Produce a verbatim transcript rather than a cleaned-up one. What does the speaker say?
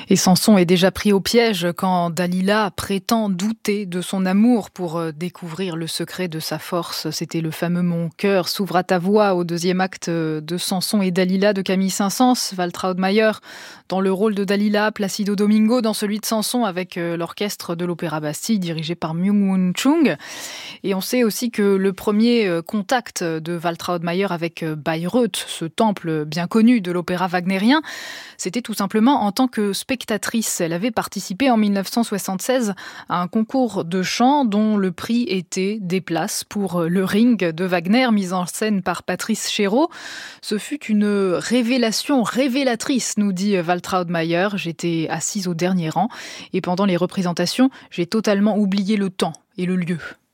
Et Samson est déjà pris au piège quand Dalila prétend douter de son amour pour découvrir le secret de sa force. C'était le fameux Mon cœur s'ouvre à ta voix au deuxième acte de Samson et Dalila de Camille Saint-Saëns. Waltraud Mayer dans le rôle de Dalila, Placido Domingo dans celui de Samson avec l'orchestre de l'Opéra Bastille dirigé par Myung-Whun Chung. Et on sait aussi que le premier contact de Waltraud Mayer avec Bayreuth, ce temple bien connu de l'opéra wagnérien, c'était tout simplement en tant que spectatrice. Elle avait participé en mille neuf cent soixante-seize à un concours de chant dont le prix était des places pour le Ring de Wagner, mise en scène par Patrice Chéreau. Ce fut une révélation révélatrice, nous dit Waltraud Mayer. J'étais assise au dernier rang et pendant les représentations, j'ai totalement oublié le temps et le lieu.